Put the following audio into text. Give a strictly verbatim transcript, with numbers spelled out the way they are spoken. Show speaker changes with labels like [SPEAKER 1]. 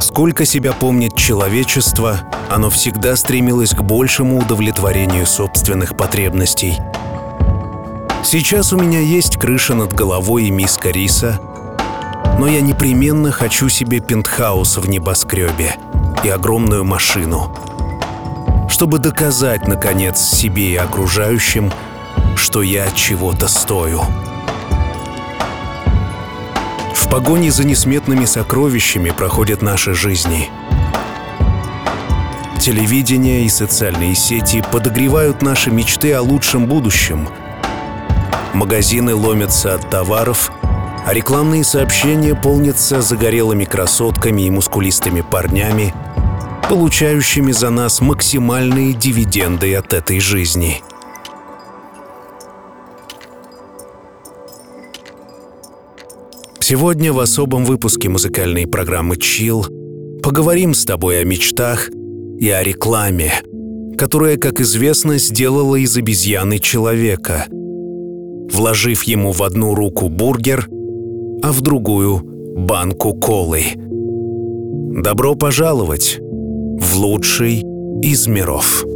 [SPEAKER 1] Сколько себя помнит человечество, оно всегда стремилось к большему удовлетворению собственных потребностей. Сейчас у меня есть крыша над головой и миска риса, но я непременно хочу себе пентхаус в небоскребе и огромную машину, чтобы доказать, наконец, себе и окружающим, что я чего-то стою. В погоне за несметными сокровищами проходят наши жизни. Телевидение и социальные сети подогревают наши мечты о лучшем будущем. Магазины ломятся от товаров, а рекламные сообщения полнятся загорелыми красотками и мускулистыми парнями, получающими за нас максимальные дивиденды от этой жизни. Сегодня в особом выпуске музыкальной программы Chill поговорим с тобой о мечтах и о рекламе, которая, как известно, сделала из обезьяны человека, вложив ему в одну руку бургер, а в другую — банку колы. Добро пожаловать в лучший из миров.